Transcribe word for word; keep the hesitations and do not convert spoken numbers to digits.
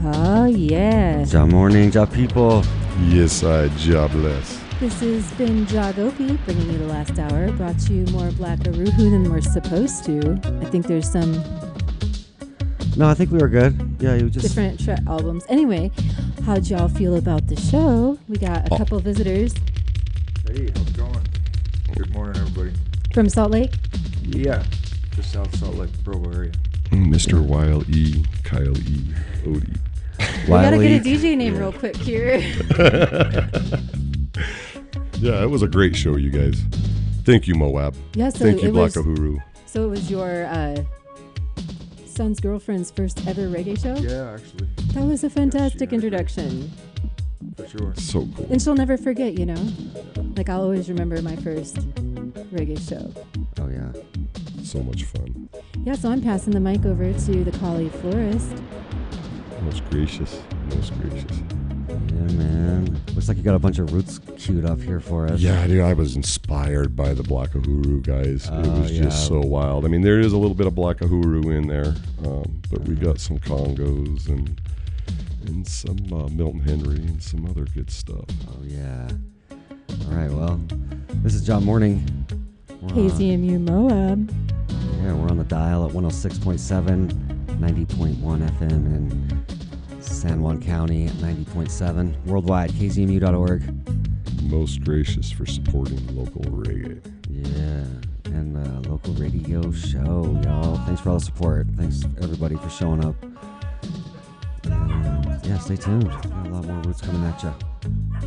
Oh, yeah. Job morning, job people. Yes, I jobless. This has been Jogopi, bringing you the last hour. Brought you more Blackaruhu than we're supposed to. I think there's some No, I think we were good. Yeah, you just different tra- albums. Anyway, how'd y'all feel about the show? We got a Oh. couple visitors Hey, how's it going? Good morning, everybody. from Salt Lake. Yeah, just South Salt Lake, Provo area. Mister Weil E. Kyle E. Odie. We gotta Wiley. get a D J name real quick here. Yeah, it was a great show, you guys. Thank you, Moab. Yeah, so Thank you, it was, Blackahuru. so it was your uh, son's girlfriend's first ever reggae show? Yeah, actually, That was a fantastic had a great- introduction. for sure. So cool. And she'll never forget, you know? Like, I'll always remember my first reggae show. Oh yeah. So much fun. Yeah, so I'm passing the mic over to the Kali Florist. Most gracious. Most gracious. Yeah, man. Looks like you got a bunch of roots queued up here for us. Yeah, dude, I was inspired by the Blackahuru guys. it Oh, was just yeah. so wild. I mean, there is a little bit of Blackahuru in there, um, but we got some Congos and and some uh, Milton Henry and some other good stuff. Oh yeah. All right. Well, this is Job morning. We're K on- Z M U Moab. Yeah, we're on the dial at one oh six point seven, ninety point one F M in San Juan County at ninety point seven. Worldwide, k z m u dot org. Most gracious for supporting local reggae. Yeah, and the local radio show, y'all. Thanks for all the support. Thanks everybody for showing up. And yeah, stay tuned. Got a lot more roots coming at you.